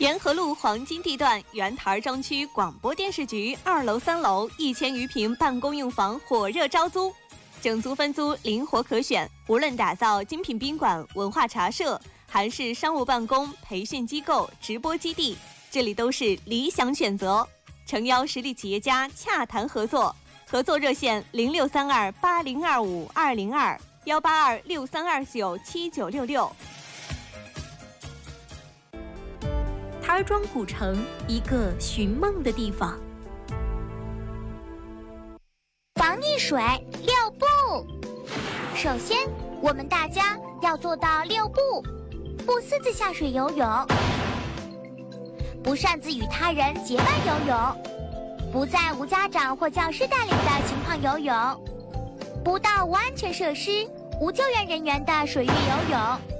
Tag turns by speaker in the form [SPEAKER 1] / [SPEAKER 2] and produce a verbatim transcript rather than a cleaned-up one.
[SPEAKER 1] 沿河路黄金地段原台庄区广播电视局二楼、三楼一千余平办公用房火热招租，整租分租灵活可选。无论打造精品宾馆、文化茶社，还是商务办公、培训机构、直播基地，这里都是理想选择。诚邀实力企业家洽谈合作，合作热线零六三二八零二五二零二幺八二六三二九七九六六。
[SPEAKER 2] 台儿庄古城，一个寻梦的地方。
[SPEAKER 3] 防溺水六不。首先，我们大家要做到六不：不私自下水游泳，不擅自与他人结伴游泳，不在无家长或教师带领的情况游泳，不到无安全设施、无救援人员的水域游泳。